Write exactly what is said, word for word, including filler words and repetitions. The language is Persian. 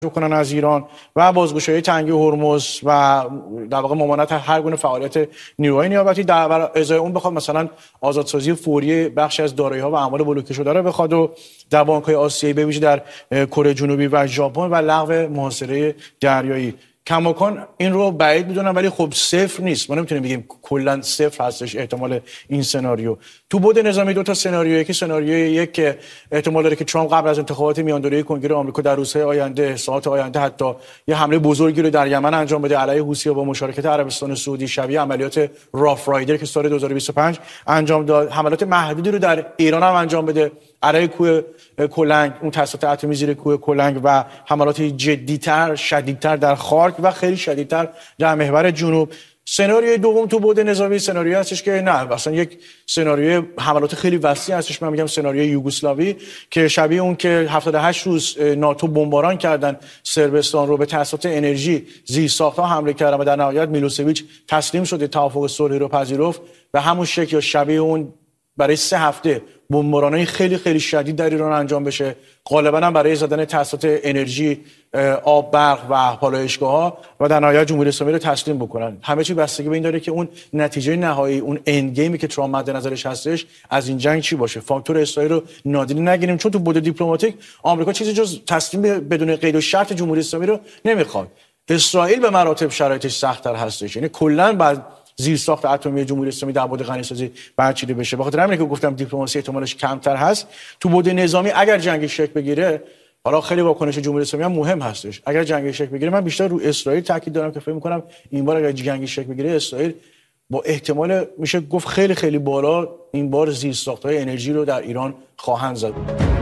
کنن از ایران و بازگشایی تنگه هرمز و در واقع ممانعت هر گونه فعالیت نیروهای نیابتی، در ازای اون بخواد مثلا آزادسازی فوری بخشی از دارایی‌ها و اموال بلوکه شده رو بخواد و در بانک‌های آسیایی به ویژه در کره جنوبی و ژاپن و لغو محاصره دریایی. کماکان این رو بعید میدونم، ولی خب صفر نیست. ما نمیتونیم بگیم کلا صفر هستش احتمال این سناریو. تو بود نظامی دو تا سناریو، یکی سناریوی یک که احتمال داره که ترامپ قبل از انتخابات میاندوره‌ای کنگره آمریکا در روزهای آینده، ساعات آینده، حتی یه حمله بزرگی رو در یمن انجام بده علیه حوثی‌ها با مشارکت عربستان سعودی، شبیه عملیات راف رایدر که سال دو هزار و بیست و پنج انجام داد. حملات محدودی رو در ایران هم انجام بده علیه کوه کلنگ، اون تاسیسات اتمی زیر کوه کلنگ، و حملات جدی‌تر، شدیدتر در خارک و خیلی شدیدتر در محور جنوب. سناریوی دوم تو بود نظامی سناریویی هستش که نه، اصلا یک سناریوی حملات خیلی وسیع هستش. من میگم سناریوی یوگسلاوی که شبیه اون که هفتاد و هشت روز ناتو بمباران کردن صربستان رو، به تاسیسات انرژی، زیرساخت‌ها حمله کردن و در نهایت میلوسویچ تسلیم شده، توافق صلحی رو پذیرفت. و همون شکل یا شبیه اون برای سه هفته بمباران‌های خیلی خیلی شدید در ایران انجام بشه، غالباً هم برای زدن تاسیسات انرژی، آب، برق و پالایشگاه‌ها، و در نهایت جمهوری اسلامی رو تسلیم بکنن. همه چی بستگی به این داره که اون نتیجه نهایی، اون اند گیمی که ترامپ مد نظرش هستش از این جنگ چی باشه. فاکتور اسرائیل رو نادیده نگیریم، چون تو بود دیپلماتیک آمریکا چیزی جز تسلیم بدون قید و شرط جمهوری اسلامی رو نمیخواد. اسرائیل به مراتب شرایطش سخت‌تر هستش، یعنی کلاً بعد زیرساخت اتمی جمهوری اسلامی در بود غنی‌سازی برچیده بشه. بخاطر همینه که گفتم دیپلماسی احتمالش کمتر هست. تو بود نظامی اگر جنگی شکل بگیره، حالا خیلی واکنش جمهوری اسلامی هم مهم هستش، اگر جنگی شکل بگیره من بیشتر رو اسرائیل تاکید دارم که فکر می‌کنم این بار اگر جنگی شکل بگیره، اسرائیل با احتمال میشه گفت خیلی خیلی بالا این بار زیرساخت‌های انرژی رو در ایران خواهند زد.